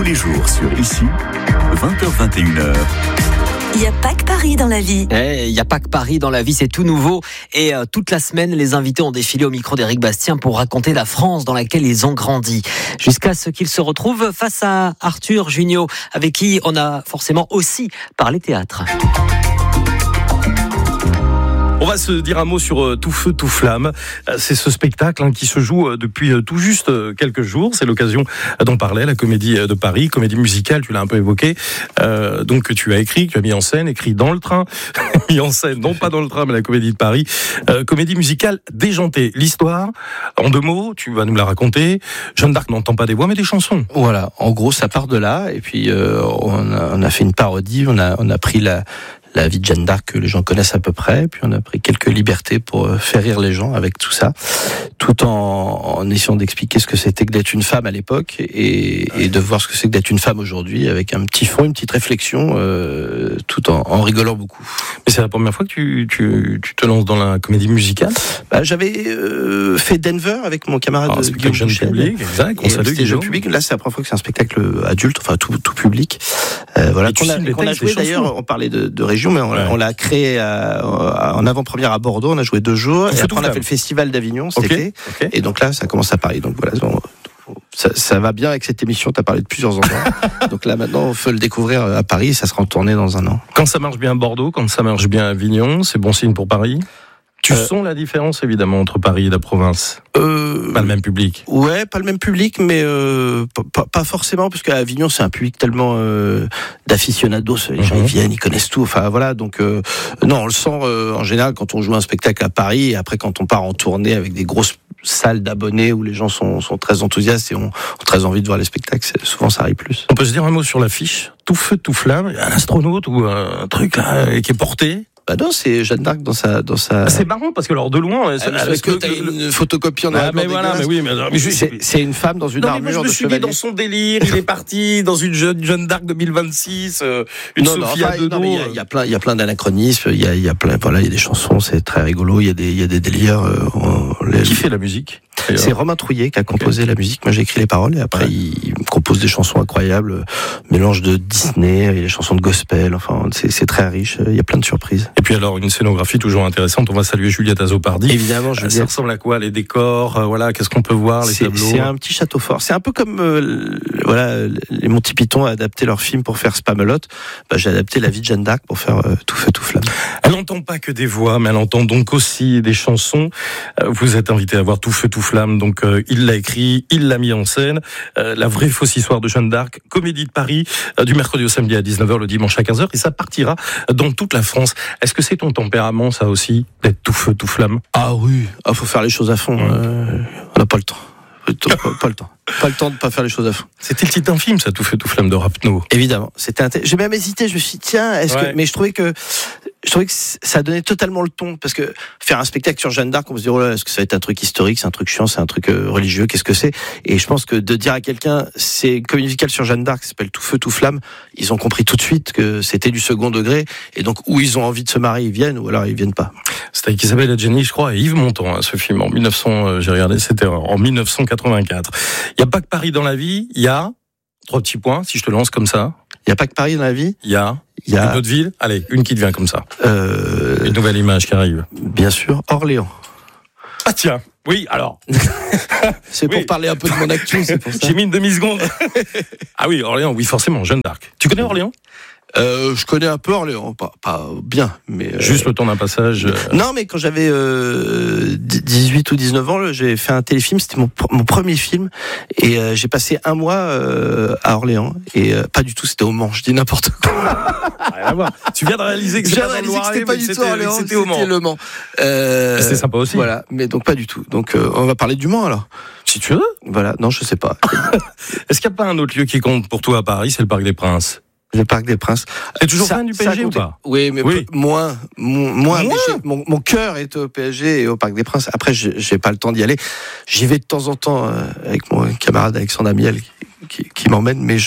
les jours sur Ici, 20h-21h. Il n'y a pas que Paris dans la vie. Il n'y a pas que Paris dans la vie, c'est tout nouveau. Et toute la semaine, les invités ont défilé au micro d'Éric Bastien pour raconter la France dans laquelle ils ont grandi. Jusqu'à ce qu'ils se retrouvent face à Arthur Jugnot, avec qui on a forcément aussi parlé théâtre. On va se dire un mot sur Tout Feu, Tout Flamme. C'est ce spectacle qui se joue depuis tout juste quelques jours. C'est l'occasion d'en parler à la Comédie de Paris, comédie musicale, tu l'as un peu évoqué. Donc tu as écrit, tu as mis en scène, écrit dans le train, mis en scène, non pas dans le train, mais la Comédie de Paris. Comédie musicale déjantée. L'histoire, en 2 mots, tu vas nous la raconter. Jeanne d'Arc n'entend pas des voix, mais des chansons. Voilà, en gros, ça part de là. Et puis, on a fait une parodie. On a pris la vie de Jeanne d'Arc que les gens connaissent à peu près, puis on a pris quelques libertés pour faire rire les gens avec tout ça, tout en essayant d'expliquer ce que c'était que d'être une femme à l'époque et de voir ce que c'est que d'être une femme aujourd'hui, avec un petit fond, une petite réflexion, tout en rigolant beaucoup. Mais c'est la première fois que tu te lances dans la comédie musicale ? J'avais fait Denver avec mon camarade Guillaume jeune public, exact. On salue jeune public. Là, c'est la première fois que c'est un spectacle adulte, enfin tout public. Voilà, qu'on a joué d'ailleurs. On parlait de région, mais on l'a créé en avant-première à Bordeaux. On a joué 2 jours et après on a fait le festival d'Avignon cet été. Et donc là, ça commence à Paris. Donc voilà, ça va bien avec cette émission. Tu as parlé de plusieurs endroits. Donc là, maintenant, on peut le découvrir à Paris. Ça sera en tournée dans 1 an. Quand ça marche bien à Bordeaux, quand ça marche bien à Avignon, c'est bon signe pour Paris. Tu sens la différence, évidemment, entre Paris et la province. Pas le même public. Ouais, pas le même public, mais pas forcément, parce qu'à Avignon, c'est un public tellement d'aficionados. Les gens, ils viennent, ils connaissent tout. Enfin, voilà. Donc, non, on le sent en général quand on joue un spectacle à Paris, et après quand on part en tournée avec des grosses salles d'abonnés où les gens sont très enthousiastes et ont très envie de voir les spectacles. Souvent, ça arrive plus. On peut se dire un mot sur l'affiche. Tout feu, tout flamme. Un astronaute ou un truc là qui est porté. Bah non, c'est Jeanne d'Arc dans sa. C'est marrant parce que alors de loin, parce que t'as une photocopie en mais voilà, mais oui, mais c'est une femme dans une armure de chevalier. Je me suis dit dans son délire, il est parti dans une Jeanne d'Arc 2026, une Sophia Dodo. Il y a plein d'anachronismes, il y a plein, voilà, il y a des chansons, c'est très rigolo, il y a des délires. Qui fait la musique ? C'est Romain Trouillet qui a composé la musique. Moi, j'ai écrit les paroles et après, il compose des chansons incroyables, mélange de Disney et les chansons de gospel. Enfin, c'est très riche. Il y a plein de surprises. Et puis alors, une scénographie toujours intéressante. On va saluer Juliette Azopardi. Évidemment, Juliette. Ça ressemble à quoi ? Les décors, voilà, qu'est-ce qu'on peut voir, les tableaux ? C'est un petit château fort. C'est un peu comme, les Monty Python a adapté leur film pour faire Spamalot. J'ai adapté la vie de Jeanne d'Arc pour faire Tout Feu, Tout Flamme. Elle n'entend pas que des voix, mais elle entend donc aussi des chansons. Vous êtes invité à voir Tout Feu, Tout Flamme. Donc il l'a écrit, il l'a mis en scène. La vraie fausse histoire de Jeanne d'Arc, Comédie de Paris, du mercredi au samedi à 19h, le dimanche à 15h, et ça partira dans toute la France. Est-ce que c'est ton tempérament, ça aussi, d'être tout feu, tout flamme ? Ah oui, faut faire les choses à fond. On n'a pas le temps. Pas le temps. Pas le temps de pas faire les choses à fond. C'était le titre d'un film, ça, Tout Feu, Tout Flamme de Rapneau. Évidemment. J'ai même hésité, je me suis dit, tiens, mais je trouvais que ça donnait totalement le ton, parce que faire un spectacle sur Jeanne d'Arc, on se dit, oh là, est-ce que ça va être un truc historique, c'est un truc chiant, c'est un truc religieux, qu'est-ce que c'est ? Et je pense que de dire à quelqu'un, c'est une comédie musicale sur Jeanne d'Arc, qui s'appelle Tout Feu, Tout Flamme, ils ont compris tout de suite que c'était du second degré, et donc, où ils ont envie de se marier, ils viennent, ou alors ils viennent pas. C'était avec Isabelle Adjani, je crois, et Yves Montand, ce film, en 1900, j'ai regardé, c'était en 1984. Il n'y a pas que Paris dans la vie, il y a 3 petits points, si je te lance comme ça. Il n'y a pas que Paris dans la vie. Il y a une autre ville. Allez, une qui te vient comme ça. Une nouvelle image qui arrive. Bien sûr, Orléans. Ah tiens, oui, alors. C'est pour parler un peu de mon actu, c'est pour ça. J'ai mis une demi-seconde. Ah oui, Orléans, oui, forcément, Jeanne d'Arc. Tu connais Orléans ? Je connais un peu Orléans, pas bien, mais... Juste le temps d'un passage... Non, mais quand j'avais 18 ou 19 ans, j'ai fait un téléfilm, c'était mon premier film, et j'ai passé 1 mois à Orléans, et pas du tout, c'était au Mans, je dis n'importe quoi. Rien à voir. Tu viens de réaliser que c'était pas du tout Orléans, c'était au Mans. C'était le Mans. C'était sympa aussi. Voilà, mais donc pas du tout. Donc on va parler du Mans alors. Si tu veux. Voilà, non, je sais pas. Est-ce qu'il n'y a pas un autre lieu qui compte pour toi à Paris, c'est le Parc des Princes ? Le Parc des Princes. T'es toujours fan du PSG ou pas ? Oui, mais moins. Mon cœur est au PSG et au Parc des Princes. Après, j'ai pas le temps d'y aller. J'y vais de temps en temps avec mon camarade Alexandre Amiel qui m'emmène, mais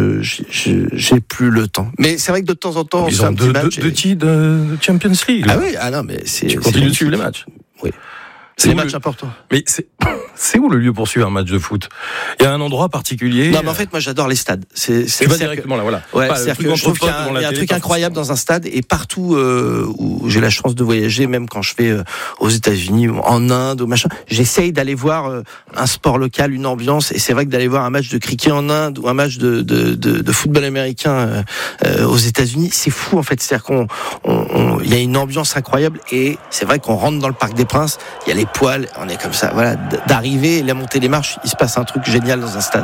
j'ai plus le temps. Mais c'est vrai que de temps en temps, on fait un petit match. Deux titres de Champions League. Ah oui, non, mais c'est. Tu continues de suivre les matchs. Oui. C'est les matchs importants. Mais c'est où le lieu pour suivre un match de foot? Il y a un endroit particulier? Non, mais en fait, moi, j'adore les stades. Tu vas directement là, voilà. Ouais, c'est-à-dire que je trouve qu'il y a un truc incroyable dans un stade, et partout où j'ai la chance de voyager, même quand je vais aux États-Unis, ou en Inde, ou machin, j'essaye d'aller voir un sport local, une ambiance, et c'est vrai que d'aller voir un match de cricket en Inde ou un match de football américain aux États-Unis, c'est fou en fait. C'est-à-dire il y a une ambiance incroyable, et c'est vrai qu'on rentre dans le Parc des Princes, il y a les poils, on est comme ça, voilà, d'arriver et la montée des marches, il se passe un truc génial dans un stade.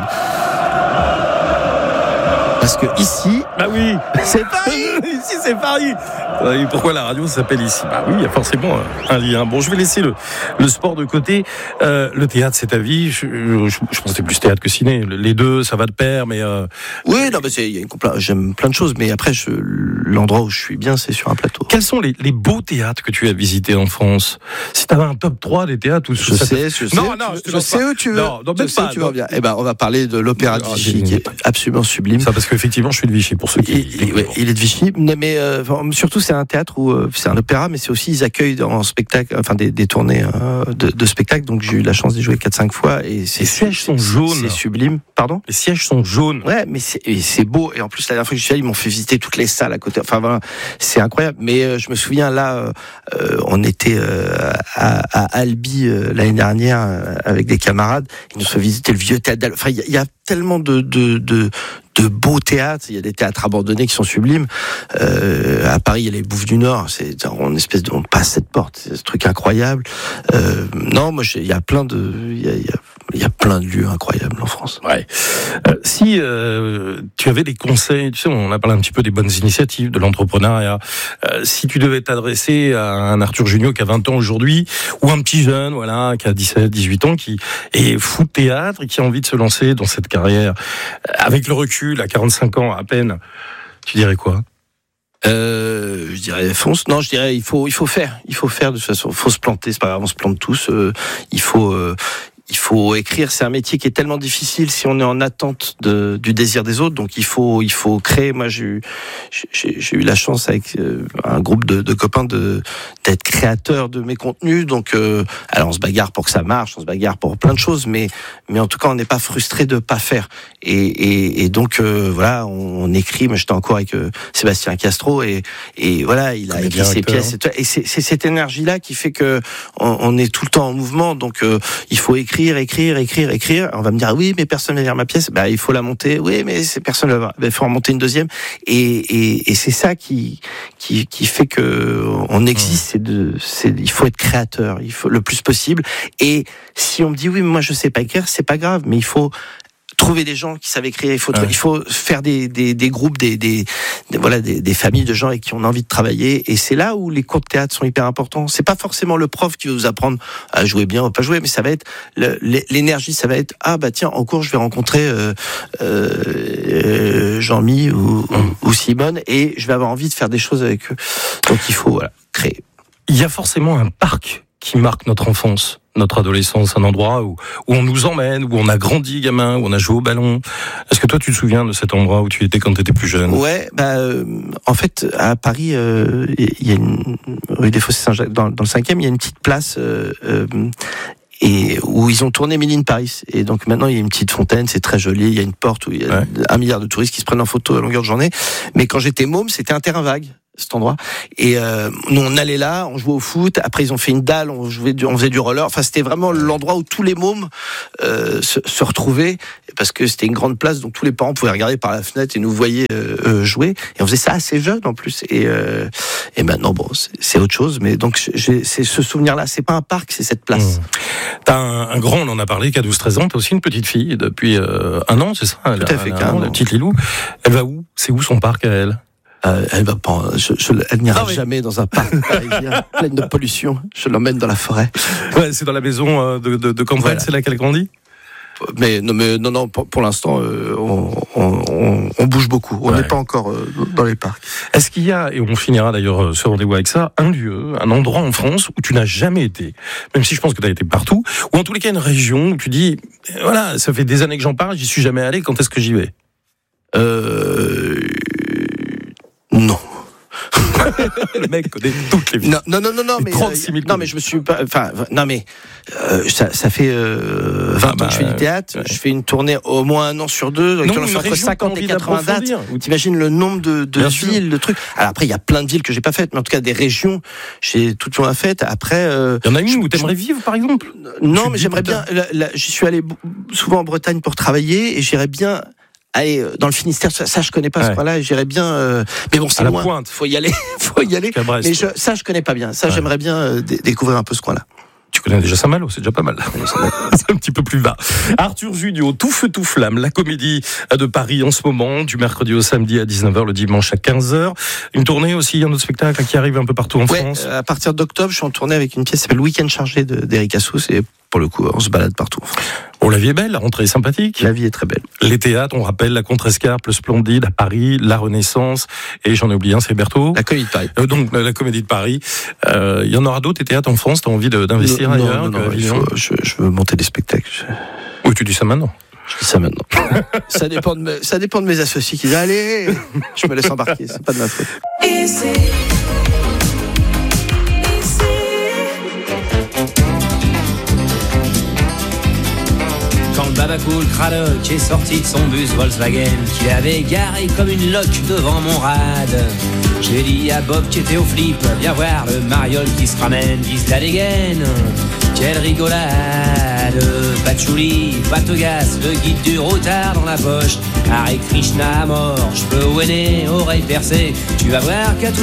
Parce que ici, bah oui, c'est Paris. Ici c'est Paris. Et pourquoi la radio s'appelle ici? Bah oui, il y a forcément un lien. Bon, je vais laisser le sport de côté. Le théâtre, c'est ta vie. Je pense que c'est plus théâtre que ciné. Les deux, ça va de pair, mais oui, non, mais j'aime plein de choses, mais après, l'endroit où je suis bien, c'est sur un plateau. Quels sont les beaux théâtres que tu as visités en France? Si tu avais un top 3 des théâtres où je sais où tu veux. Non, je sais où tu vas bien. Eh ben, on va parler de l'Opéra de Vichy, qui est absolument sublime. Ça, parce qu'effectivement, je suis de Vichy, pour ceux qui... Il est de Vichy, mais surtout, c'est un théâtre où c'est un opéra, mais c'est aussi, ils accueillent en spectacle, enfin des tournées de spectacles, donc j'ai eu la chance d'y jouer 4-5 fois, et les sièges sont jaunes. C'est sublime. Pardon? Les sièges sont jaunes. Ouais, mais c'est beau, et en plus, la dernière fois que je suis allé, ils m'ont fait visiter toutes les salles à côté, enfin voilà, c'est incroyable. Mais je me souviens, là, on était à Albi l'année dernière avec des camarades, ils nous ont fait visiter le vieux théâtre d'Albi. Enfin, il y a tellement de beaux théâtres, il y a des théâtres abandonnés qui sont sublimes. À Paris, il y a les Bouffes du Nord, on passe cette porte, c'est ce truc incroyable. Non, moi, il y a plein de lieux incroyables en France. Ouais. Si tu avais des conseils, tu sais, on a parlé un petit peu des bonnes initiatives, de l'entrepreneuriat. Si tu devais t'adresser à un Arthur Jugnot qui a 20 ans aujourd'hui, ou un petit jeune, voilà, qui a 17, 18 ans, qui est fou de théâtre et qui a envie de se lancer dans cette carrière, avec le recul, à 45 ans à peine, tu dirais quoi? Je dirais fonce. Non, je dirais il faut faire. Il faut faire de toute façon. Faut se planter. C'est pas grave, on se plante tous. Il faut écrire. C'est un métier qui est tellement difficile si on est en attente du désir des autres. Donc il faut créer. Moi, j'ai eu la chance avec un groupe de copains d'être créateur de mes contenus. Donc alors on se bagarre pour que ça marche, on se bagarre pour plein de choses, mais en tout cas on n'est pas frustré de pas faire. Et donc voilà, on écrit. Moi j'étais en cours avec Sébastien Castro et voilà, il a écrit ses pièces. Et c'est cette énergie là qui fait que on est tout le temps en mouvement. Donc il faut écrire. On va me dire oui, mais personne ne va lire ma pièce. Bah il faut la monter. Oui, mais personne ne va. Il faut en monter une deuxième. Et c'est ça qui fait que on existe. Il faut être créateur. Il faut le plus possible. Et si on me dit oui, mais moi je sais pas écrire, c'est pas grave. Mais il faut trouver des gens qui savent écrire. Il faut faire des groupes, des familles de gens avec qui on a envie de travailler. Et c'est là où les cours de théâtre sont hyper importants. C'est pas forcément le prof qui va vous apprendre à jouer bien ou pas jouer, mais ça va être l'énergie. Ça va être tiens, en cours je vais rencontrer Jean-Mi ou Simone et je vais avoir envie de faire des choses avec eux. Donc il faut créer. Il y a forcément un parc qui marque notre enfance, notre adolescence, un endroit où on nous emmène, où on a grandi gamin, où on a joué au ballon. Est-ce que toi tu te souviens de cet endroit où tu étais quand tu étais plus jeune? Ouais, en fait à Paris, il y a une rue des Fossés-Saint-Jacques, dans le 5e, il y a une petite place et où ils ont tourné Méline Paris. Et donc maintenant il y a une petite fontaine, c'est très joli, il y a une porte où il y a 1 milliard de touristes qui se prennent en photo à longueur de journée. Mais quand j'étais môme, c'était un terrain vague, cet endroit. Et nous on allait là, on jouait au foot. Après ils ont fait une dalle, on faisait du roller. Enfin c'était vraiment l'endroit où tous les mômes se retrouvaient parce que c'était une grande place, donc tous les parents pouvaient regarder par la fenêtre et nous voyaient jouer. Et on faisait ça assez jeune en plus. Et maintenant bon c'est autre chose. Mais donc c'est ce souvenir-là. C'est pas un parc, c'est cette place. T'as un grand, on en a parlé, qui a 12-13 ans. T'as aussi une petite fille depuis 1 an, c'est ça? Tout à fait, la petite Lilou. Elle va où? C'est où son parc à elle? Elle va pas. Elle n'ira jamais dans un parc parisien plein de pollution. Je l'emmène dans la forêt. Ouais, c'est dans la maison de campagne. Voilà. C'est là qu'elle grandit. Mais non. Pour l'instant, on bouge beaucoup. On n'est pas encore dans les parcs. Est-ce qu'il y a, et on finira d'ailleurs ce rendez-vous avec ça, un lieu, un endroit en France où tu n'as jamais été, même si je pense que tu as été partout, ou en tous les cas une région où tu dis, voilà, ça fait des années que j'en parle, j'y suis jamais allé. Quand est-ce que j'y vais? Non. Le mec connaît toutes les villes. Non, mais 36 000 non, mais je me suis pas. Enfin, non, mais ça fait 20 ans que je fais du théâtre. Ouais. Je fais une tournée au moins 1 an sur 2. Non, entre 50 et 80 dates. T'imagines le nombre de villes, de trucs. Alors après, il y a plein de villes que j'ai pas faites, mais en tout cas des régions, j'ai tout le temps faites. Après, il y en a une où t'aimerais vivre, par exemple? Non, mais j'aimerais bien. J'y suis allé souvent en Bretagne pour travailler, et j'irais bien. Allez, dans le Finistère, ça je connais pas ce coin-là, j'irais bien. Mais bon, c'est loin. Pointe. Faut y aller. Mais ça je connais pas bien. Ça, j'aimerais bien découvrir un peu ce coin-là. Tu connais déjà Saint-Malo, c'est déjà pas mal. C'est un petit peu plus bas. Arthur Junio, Tout feu, tout flamme, la comédie de Paris en ce moment, du mercredi au samedi à 19h, le dimanche à 15h. Une tournée aussi, un autre spectacle qui arrive un peu partout en France. À partir d'octobre, je suis en tournée avec une pièce qui s'appelle Le Week-end chargé d'Eric Assous, et pour le coup, on se balade partout en France. Oh, la vie est belle, la rentrée est sympathique. La vie est très belle. Les théâtres, on rappelle la Contrescarpe, le Splendide à Paris, la Renaissance, et j'en ai oublié un, c'est Berthaud. La Comédie de Paris. Donc la Comédie de Paris. Il y en aura d'autres, des théâtres en France, t'as envie d'investir ailleurs? Non, je veux monter des spectacles. Oui, tu dis ça maintenant. Je dis ça maintenant. ça dépend de mes associés qui disent allez, je me laisse embarquer, c'est pas de ma faute. Quand le babacool Cradock est sorti de son bus Volkswagen, qu'il avait garé comme une loque devant mon rad, j'ai dit à Bob qui était au flip, viens voir le mariole qui se ramène, vise la dégaine. Quelle rigolade, patchouli, patogas, le guide du routard dans la poche, Hare Krishna à mort, je peux ouéner, oreille percée, tu vas voir qu'à tout